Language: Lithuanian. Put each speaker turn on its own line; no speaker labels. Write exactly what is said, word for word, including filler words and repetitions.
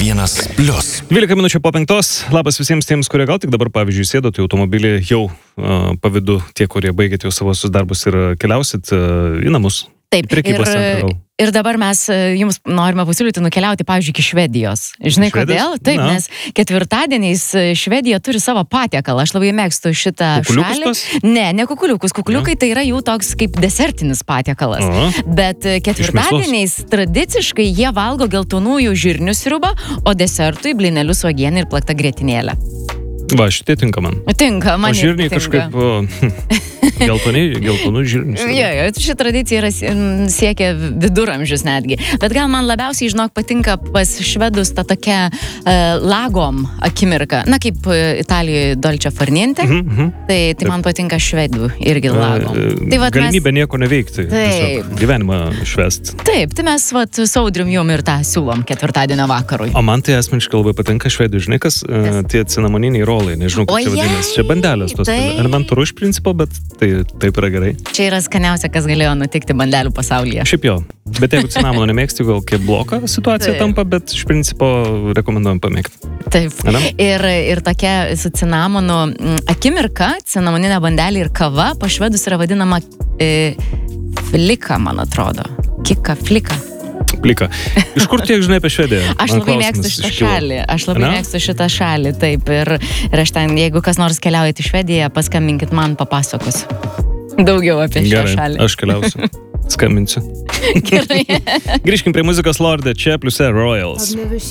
vienas plius.
dvylika minučių po penktos. Labas visiems tiems, kurie gal tik dabar, pavyzdžiui, sėdote į automobilį jau uh, pavydu tie, kurie baigėte jau savo darbus ir keliausit uh, į namus.
Taip, ir, ir dabar mes jums norime pasiūlyti nukeliauti, pavyzdžiui, iki Švedijos. Žinai
Švedijos?
kodėl? Taip,
Na.
nes ketvirtadieniais Švedija turi savo patiekalą. Aš labai mėgstu šitą
Kukuliukus
šalį.
tos?
Ne, ne kukuliukus. Kukuliukai tai yra jų toks kaip desertinis patiekalas.
O.
Bet ketvirtadieniais tradiciškai jie valgo geltonųjų žirnių sriubą, o desertui blinelius uogienę ir plaktą grietinėlę.
Va, šitie tinka man.
Tinka, man
O žirniai
tinka.
kažkaip uh, geltoniai, geltonų žirnių.
Jo, jo, ši tradicija yra siekia viduramžius netgi. Bet gal man labiausiai, žinok, patinka pas švedus ta tokia uh, lagom akimirka. Na, kaip uh, Italijoje dolce far niente.
Mhm, mhm.
Tai, tai man patinka švedų irgi lagom.
Uh,
Tai vat
galimybė
mes,
nieko neveikti. Tiesiog gyvenimą švest.
taip, tai mes vat saudrium jum ir tą siūlom ketvirtadienio vakarui.
O man tai asmeniškai labai patinka švedų, žinai, kas uh, tie cinamoniniai rolai, nežinau, kaip
O
čia vadinasi. Čia bandelės tos,
taip.
elementarų iš principo, bet tai taip yra gerai.
Čia yra skaniausia, kas galėjo nutikti bandelių pasaulyje.
Šiaip jo, bet jeigu cinamono nemėgsti, gal kaip bloka situacija
Taip.
tampa, bet iš principo rekomenduojam pamėgti.
Taip.
Ane?
Ir, ir tokia su cinamonu mm, akimirka, cinamoninė bandelė ir kava, pa švedus yra vadinama e, flika, man atrodo. Kika, flika.
Plika. Iš kur tiek žinai apie Švediją?
Aš
Man
labai
klausimas
mėgstu šitą
iškilo.
šalį. Aš labai
Ane?
mėgstu šitą šalį, taip. Ir, ir aš ten, jeigu kas nors keliaujate į Švediją, paskambinkit man, papasakos daugiau apie šią
Gerai,
šalį.
aš keliausiu. Skambinsiu.
Gerai.
Grįžkim prie muzikos Lorde, čia pliuse Royals.
I've never